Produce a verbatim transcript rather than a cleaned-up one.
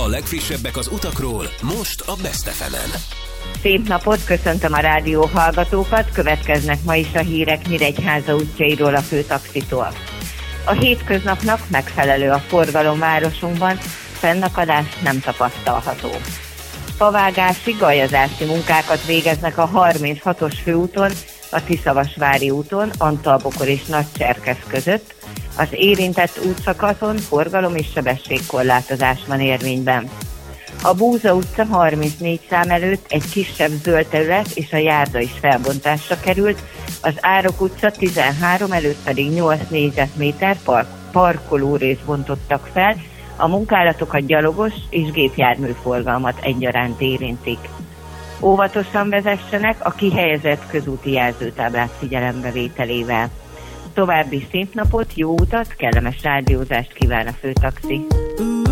A legfrissebbek az utakról, most a Best ef emen. Szép napot, köszöntöm a rádió hallgatókat, következnek ma is a hírek Nyíregyháza útjairól a főtaxitól. A hétköznapnak megfelelő a forgalom városunkban, fennakadás nem tapasztalható. Pavágási, galjazási munkákat végeznek a harminchatos főúton, a Tiszavasvári úton, Antalbokor és Nagycserkesz között. Az érintett útszakaszon forgalom és sebességkorlátozás van érvényben. A Búza utca harmincnégy szám előtt egy kisebb zöld terület és a járda is felbontásra került, az Árok utca tizenhárom előtt pedig nyolc négyzetméter park, parkolórészt bontottak fel, a munkálatok gyalogos és gépjárműforgalmat egyaránt érintik. Óvatosan vezessenek a kihelyezett közúti jelzőtáblák figyelembevételével. További szép napot, jó utat, kellemes rádiózást kíván a főtaxi.